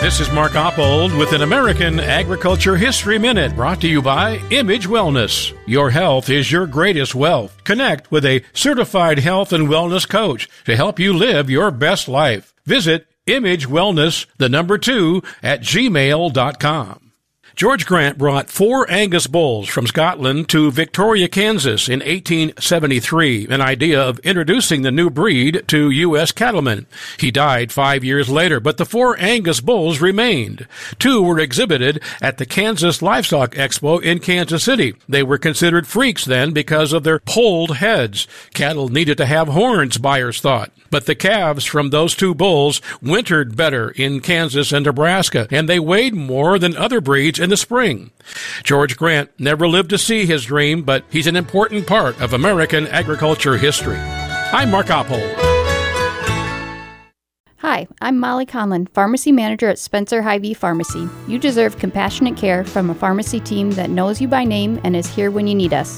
This is Mark Oppold with an American Agriculture History Minute brought to you by Image Wellness. Your health is your greatest wealth. Connect with a certified health and wellness coach to help you live your best life. Visit imagewellness, 2, at gmail.com. George Grant brought 4 Angus bulls from Scotland to Victoria, Kansas in 1873, an idea of introducing the new breed to U.S. cattlemen. He died 5 years later, but the 4 Angus bulls remained. 2 were exhibited at the Kansas Livestock Expo in Kansas City. They were considered freaks then because of their polled heads. Cattle needed to have horns, buyers thought. But the calves from those 2 bulls wintered better in Kansas and Nebraska, and they weighed more than other breeds in the spring. George Grant never lived to see his dream, but he's an important part of American agriculture history. I'm Mark Oppold. Hi, I'm Molly Conlon, Pharmacy Manager at Spencer Hy-Vee Pharmacy. You deserve compassionate care from a pharmacy team that knows you by name and is here when you need us.